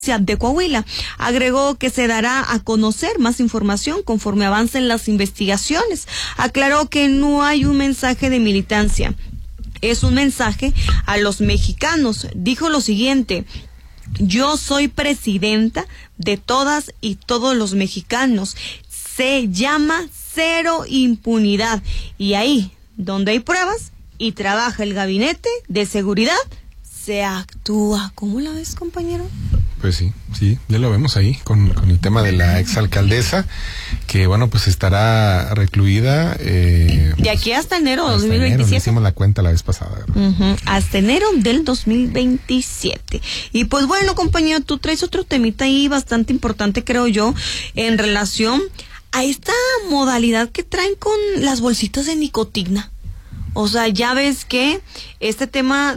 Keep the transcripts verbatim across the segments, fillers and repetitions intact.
de Coahuila. Agregó que se dará a conocer más información conforme avancen las investigaciones. Aclaró que no hay un mensaje de militancia, es un mensaje a los mexicanos. Dijo lo siguiente: yo soy presidenta de todas y todos los mexicanos. Se llama cero impunidad, y ahí donde hay pruebas y trabaja el gabinete de seguridad, se actúa. ¿Cómo la ves, compañero? Pues sí, sí, ya lo vemos ahí con, con el tema de la exalcaldesa, que bueno, pues estará recluida. Eh, de aquí hasta enero de dos mil veintisiete. Enero, hicimos la cuenta la vez pasada, ¿verdad? Uh-huh, hasta enero del dos mil veintisiete. Y pues bueno, compañero, tú traes otro temita ahí bastante importante, creo yo, en relación a esta modalidad que traen con las bolsitas de nicotina. O sea, ya ves que este tema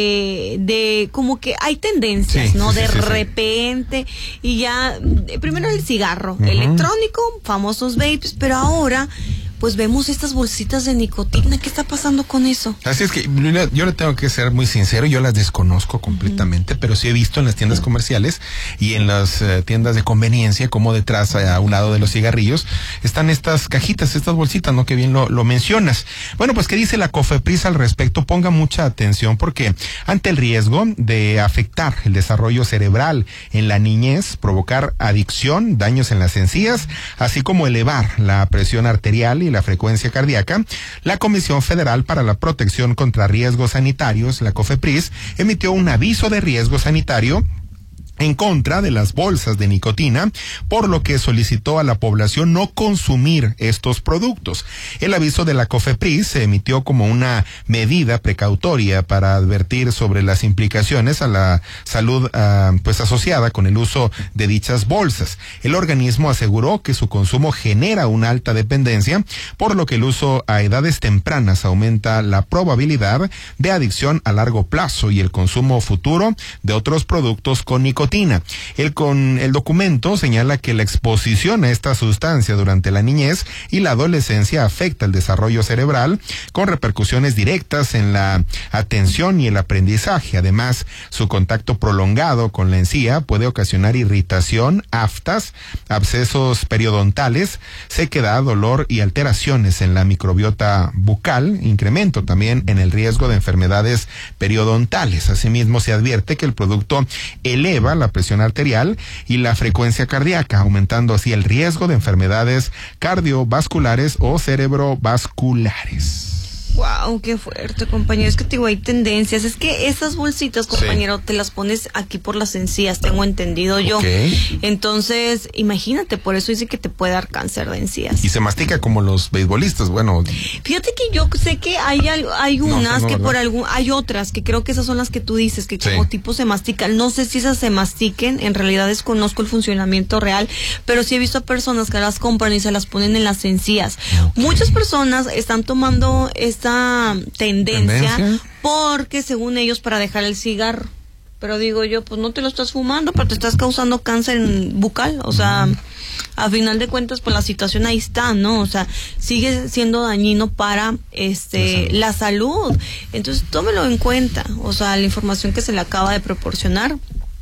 de, de como que hay tendencias, sí, ¿no? Sí, de sí, repente, sí. Y ya, primero el cigarro uh-huh. electrónico, famosos vapes, pero ahora pues vemos estas bolsitas de nicotina. ¿Qué está pasando con eso? Así es que yo le tengo que ser muy sincero, yo las desconozco completamente, uh-huh. pero sí he visto en las tiendas comerciales y en las uh, tiendas de conveniencia, como detrás, a un lado de los cigarrillos, están estas cajitas, estas bolsitas, ¿no? Que bien lo, lo mencionas. Bueno, pues, ¿qué dice la COFEPRIS al respecto? Ponga mucha atención, porque ante el riesgo de afectar el desarrollo cerebral en la niñez, provocar adicción, daños en las encías, así como elevar la presión arterial y la frecuencia cardíaca, la Comisión Federal para la Protección contra Riesgos Sanitarios, la COFEPRIS, emitió un aviso de riesgo sanitario en contra de las bolsas de nicotina, por lo que solicitó a la población no consumir estos productos. El aviso de la COFEPRIS se emitió como una medida precautoria para advertir sobre las implicaciones a la salud uh, pues asociada con el uso de dichas bolsas. El organismo aseguró que su consumo genera una alta dependencia, por lo que el uso a edades tempranas aumenta la probabilidad de adicción a largo plazo y el consumo futuro de otros productos con nicotina. El, con, el documento señala que la exposición a esta sustancia durante la niñez y la adolescencia afecta el desarrollo cerebral, con repercusiones directas en la atención y el aprendizaje. Además, su contacto prolongado con la encía puede ocasionar irritación, aftas, abscesos periodontales, sequedad, dolor y alteraciones en la microbiota bucal, incremento también en el riesgo de enfermedades periodontales. Asimismo, se advierte que el producto eleva la presión arterial y la frecuencia cardíaca, aumentando así el riesgo de enfermedades cardiovasculares o cerebrovasculares. Wow, qué fuerte, compañero. Es que te digo, hay tendencias. Es que esas bolsitas, compañero, sí. te las pones aquí por las encías, tengo entendido yo. Okay. Entonces, imagínate, por eso dice que te puede dar cáncer de encías. Y se mastica como los beisbolistas, bueno. Fíjate que yo sé que hay hay unas no, no, que por algún, hay otras que creo que esas son las que tú dices, que como sí. tipo se mastican. No sé si esas se mastiquen, en realidad desconozco el funcionamiento real, pero sí he visto a personas que las compran y se las ponen en las encías. Okay. Muchas personas están tomando esta tendencia, tendencia porque según ellos para dejar el cigarro, pero digo yo, pues no te lo estás fumando, pero te estás causando cáncer bucal, o sea, uh-huh. a final de cuentas pues la situación ahí está, ¿no? O sea, sigue siendo dañino para este la salud. Entonces tómelo en cuenta, o sea, la información que se le acaba de proporcionar.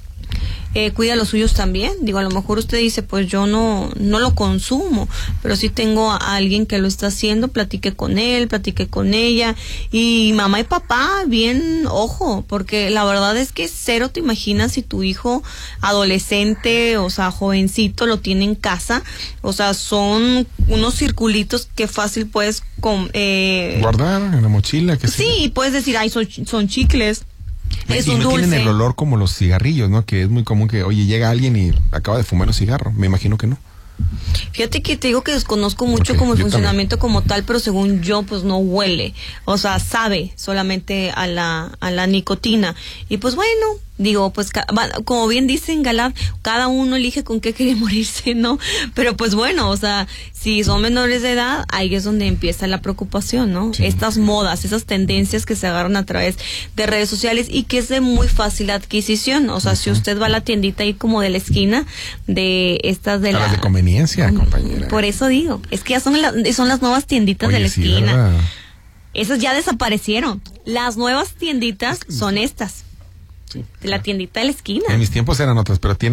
Eh, cuida a los suyos también. Digo, a lo mejor usted dice, pues yo no no lo consumo, pero sí tengo a alguien que lo está haciendo, platiqué con él, platiqué con ella, y mamá y papá, bien, ojo, porque la verdad es que cero te imaginas si tu hijo adolescente, o sea, jovencito, lo tiene en casa, o sea, son unos circulitos que fácil puedes con, eh, guardar en la mochila, que sí, sí, puedes decir, ay, son, son chicles. Es y un no dulce. Tienen el olor como los cigarrillos, ¿no? Que es muy común que, oye, llega alguien y acaba de fumar un cigarro. Me imagino que no. Fíjate que te digo que desconozco mucho okay, como el funcionamiento también. Como tal, pero según yo, pues no huele. O sea, sabe solamente a la, a la nicotina. Y pues bueno, digo, pues como bien dicen Galad, cada uno elige con qué quiere morirse, ¿no? Pero pues bueno, o sea, si son menores de edad, ahí es donde empieza la preocupación, ¿no? Sí. Estas modas, esas tendencias que se agarran a través de redes sociales y que es de muy fácil adquisición. O sea, uh-huh. si usted va a la tiendita ahí como de la esquina, de estas de a la... las de conveniencia, um, compañera. Por eso digo, es que ya son, la, son las nuevas tienditas Oye, de la sí, esquina. ¿verdad? Esas ya desaparecieron. Las nuevas tienditas son estas. Sí, de la tiendita de la esquina. En mis tiempos eran otras, pero tiene